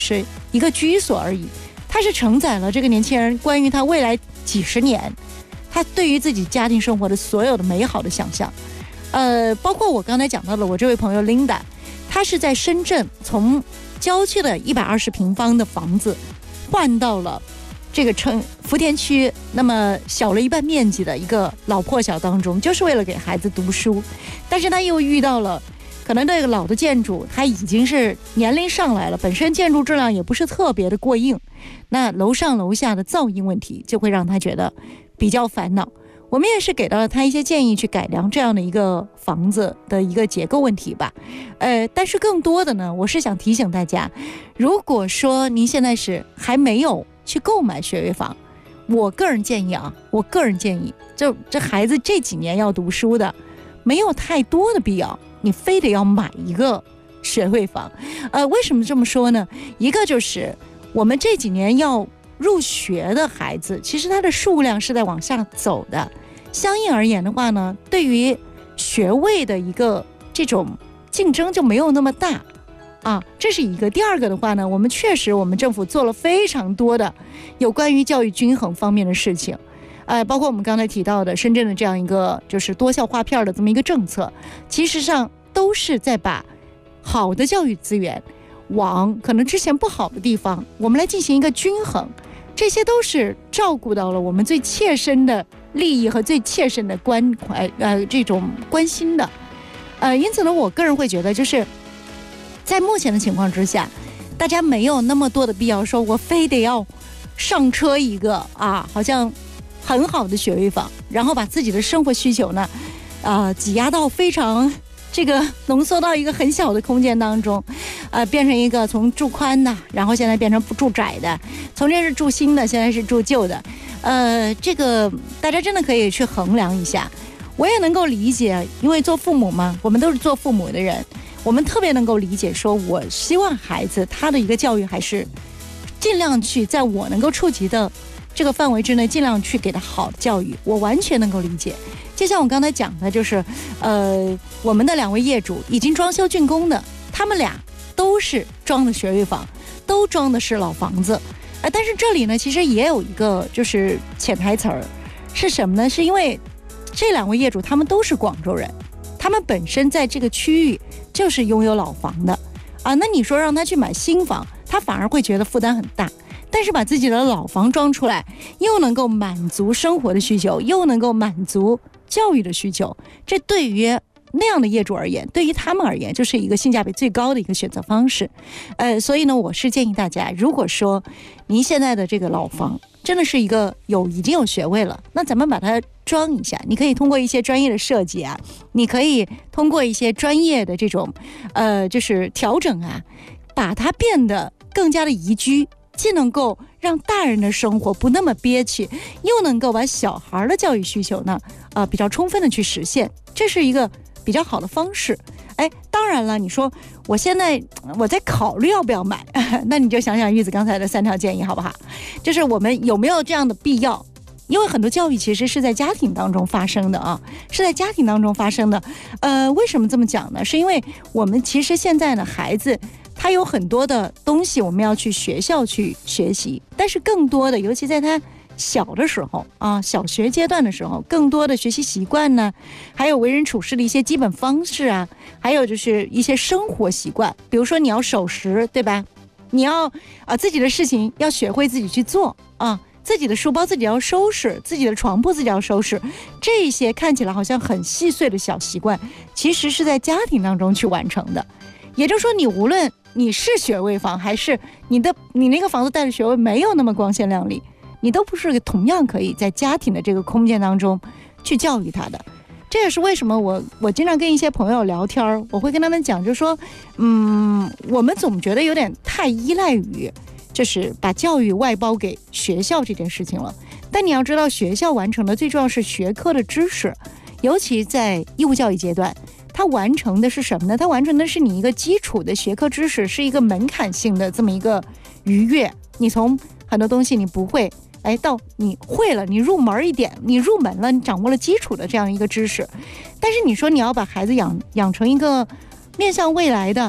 是一个居所而已，它是承载了这个年轻人关于他未来几十年他对于自己家庭生活的所有的美好的想象。包括我刚才讲到的我这位朋友 Linda， 她是在深圳从郊区的120平方的房子换到了这个福田区那么小了一半面积的一个老破小当中，就是为了给孩子读书。但是他又遇到了可能这个老的建筑它已经是年龄上来了，本身建筑质量也不是特别的过硬，那楼上楼下的噪音问题就会让他觉得比较烦恼。我们也是给到了他一些建议去改良这样的一个房子的一个结构问题吧。但是更多的呢，我是想提醒大家，如果说您现在是还没有去购买学位房，我个人建议就这孩子这几年要读书的，没有太多的必要你非得要买一个学位房。为什么这么说呢？一个就是我们这几年要入学的孩子，其实他的数量是在往下走的，相应而言的话呢，对于学位的一个这种竞争就没有那么大啊，这是一个。第二个的话呢，我们政府做了非常多的有关于教育均衡方面的事情。包括我们刚才提到的深圳的这样一个就是多校划片的这么一个政策，其实上都是在把好的教育资源往可能之前不好的地方，我们来进行一个均衡，这些都是照顾到了我们最切身的利益和最切身的关怀，这种关心的。因此呢，我个人会觉得，就是在目前的情况之下，大家没有那么多的必要说我非得要上车一个好像很好的学位房，然后把自己的生活需求呢挤压到非常这个浓缩到一个很小的空间当中，变成一个从住宽的，然后现在变成住窄的，从这是住新的，现在是住旧的。这个大家真的可以去衡量一下。我也能够理解，因为做父母嘛，我们都是做父母的人，我们特别能够理解，说我希望孩子他的一个教育还是尽量去在我能够触及的这个范围之内，尽量去给他好的教育，我完全能够理解。就像我刚才讲的，就是我们的2位业主已经装修竣工的，他们俩都是装的学位房，都装的是老房子。但是这里呢，其实也有一个就是潜台词儿，是什么呢？是因为这2位业主他们都是广州人，他们本身在这个区域就是拥有老房的那你说让他去买新房，他反而会觉得负担很大。但是把自己的老房装出来，又能够满足生活的需求，又能够满足教育的需求，这对于那样的业主而言，对于他们而言，就是一个性价比最高的一个选择方式。所以呢，我是建议大家，如果说您现在的这个老房真的是一个已经有学位了，那咱们把它装一下。你可以通过一些专业的设计你可以通过一些专业的这种就是调整把它变得更加的宜居，既能够让大人的生活不那么憋屈，又能够把小孩的教育需求呢比较充分的去实现，这是一个比较好的方式。当然了，你说我现在我在考虑要不要买那你就想想玉子刚才的3条建议好不好？就是我们有没有这样的必要？因为很多教育其实是在家庭当中发生的是在家庭当中发生的。为什么这么讲呢？是因为我们其实现在呢，孩子他有很多的东西我们要去学校去学习，但是更多的，尤其在他小的时候小学阶段的时候，更多的学习习惯呢，还有为人处事的一些基本方式还有就是一些生活习惯，比如说你要守时，对吧？你要自己的事情要学会自己去做自己的书包自己要收拾，自己的床铺自己要收拾，这些看起来好像很细碎的小习惯，其实是在家庭当中去完成的。也就是说，你无论你是学位房，还是你那个房子带的学位没有那么光鲜亮丽，你都不是同样可以在家庭的这个空间当中去教育他的。这也是为什么我经常跟一些朋友聊天，我会跟他们讲，就是说我们总觉得有点太依赖于就是把教育外包给学校这件事情了。但你要知道，学校完成的最重要是学科的知识，尤其在义务教育阶段，它完成的是什么呢？它完成的是你一个基础的学科知识，是一个门槛性的这么一个逾越。你从很多东西你不会到你会了，你入门一点，你入门了，你掌握了基础的这样一个知识。但是你说你要把孩子养成一个面向未来的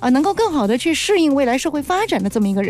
能够更好的去适应未来社会发展的这么一个人。